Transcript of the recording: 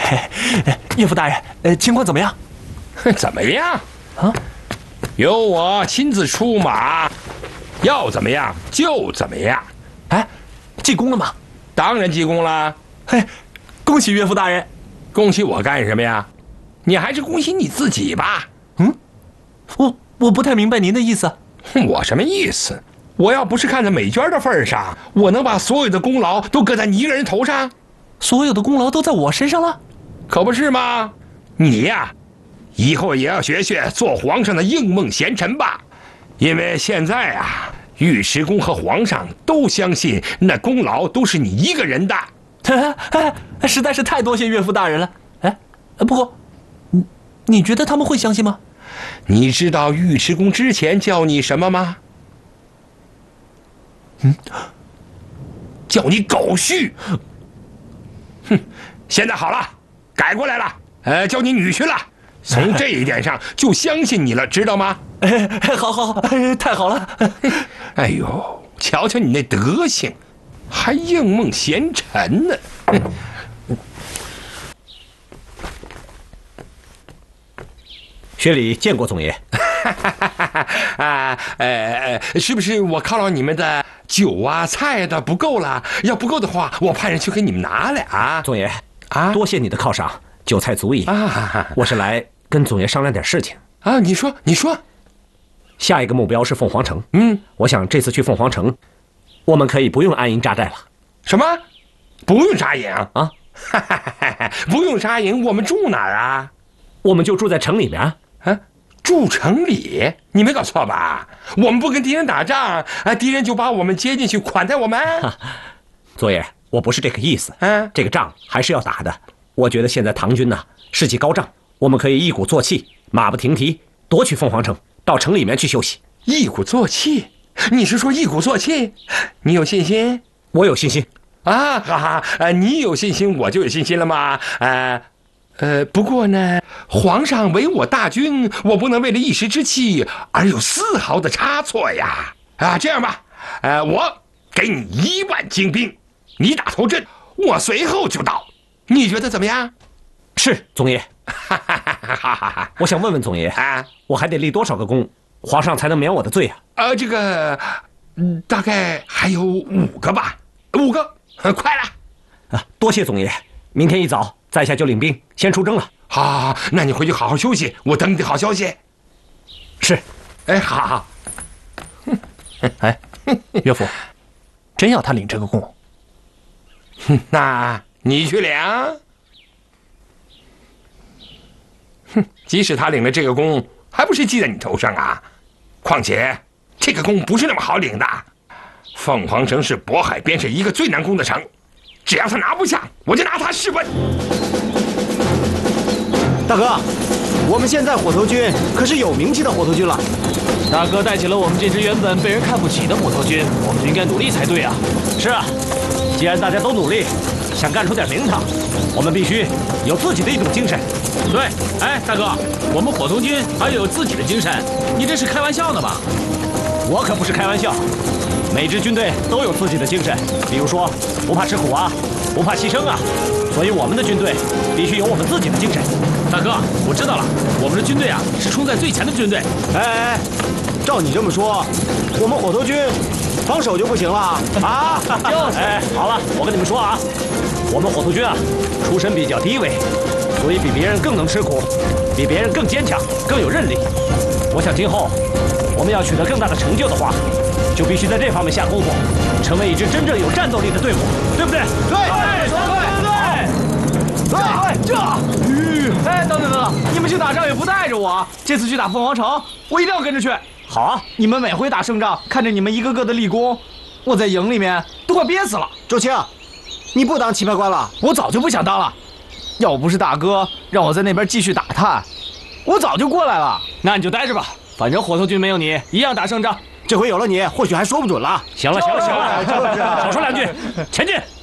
岳父大人，情况怎么样？ 怎么样？ 啊？ 由我亲自出马，要怎么样就怎么样。 哎，记功了吗？ 当然记功了。 嘿，恭喜岳父大人！ 恭喜我干什么呀？你还是恭喜你自己吧。 我不太明白您的意思。 我什么意思？我要不是看在美娟的份上，我能把所有的功劳都搁在你一个人头上？ 所有的功劳都在我身上了？ 可不是吗？你呀，以后也要学学做皇上的应梦贤臣吧。因为现在啊，尉迟恭和皇上都相信那功劳都是你一个人的。 实在是太多谢岳父大人了。不过，你觉得他们会相信吗？ 你知道尉迟恭之前叫你什么吗？叫你狗婿。哼，现在好了，改过来了，叫你女婿了。从这一点上就相信你了，知道吗？ 好，太好了。 哎呦，瞧瞧你那德行，还应梦贤臣呢。 薛礼见过总爷。 是不是我犒劳你们的酒啊、菜的不够了？要不够的话，我派人去给你们拿来啊。 总爷啊，多谢你的犒赏，酒菜足矣啊。我是来跟总爷商量点事情啊。你说。 下一个目标是凤凰城。我想这次去凤凰城，我们可以不用安营扎寨了。 什么？不用扎营啊？ 不用扎营，我们住哪儿啊？ 我们就住在城里面。 住城里？你没搞错吧？我们不跟敌人打仗，敌人就把我们接进去款待我们。 左爷，我不是这个意思。这个仗还是要打的。我觉得现在唐军呢士气高涨，我们可以一鼓作气，马不停蹄夺取凤凰城，到城里面去休息。 一鼓作气？你是说一鼓作气？你有信心？ 我有信心。 好，你有信心，我就有信心了吗？不过呢，皇上委我大军，我不能为了一时之气而有丝毫的差错呀！这样吧，我给你1万精兵，你打头阵，我随后就到，你觉得怎么样？ 是，总爷。我想问问总爷我还得立多少个功，皇上才能免我的罪啊？ 这个，大概还有5个吧，5个，快了。 多谢总爷，明天一早在下就领兵先出征了。 好，那你回去好好休息，我等你的好消息。 是。 好。 岳父，真要他领这个功？ 那你去领。即使他领了这个功，还不是记在你头上啊？况且这个功不是那么好领的。凤凰城是渤海边上一个最难攻的城，只要他拿不下，我就拿他试问。 大哥，我们现在火头军可是有名气的火头军了。 大哥带起了我们这支原本被人看不起的火头军，我们就应该努力才对啊。 是啊，既然大家都努力，想干出点名堂，我们必须有自己的一种精神。 对，大哥，我们火头军还有自己的精神，你这是开玩笑呢吧？ 我可不是开玩笑，每支军队都有自己的精神，比如说不怕吃苦啊，不怕牺牲啊，所以我们的军队必须有我们自己的精神。 大哥，我知道了，我们的军队啊是冲在最前的军队。 照你这么说，我们火头军防守就不行了啊？ 就是。好了，我跟你们说啊，我们火头军啊出身比较低微，所以比别人更能吃苦，比别人更坚强，更有韧力。我想今后我们要取得更大的成就的话，就必须在这方面下功夫，成为一支真正有战斗力的队伍，对不对？ 等，你们去打仗也不带着我，这次去打凤凰城，我一定要跟着去。 好啊， 你们每回打胜仗，看着你们一个个的立功，我在营里面都快憋死了。 周青，你不当棋牌官了？ 我早就不想当了，要不是大哥让我在那边继续打探，我早就过来了。那你就待着吧，反正火头军没有你一样打胜仗。 这回有了你，或许还说不准了。 行了，少说2句，前进。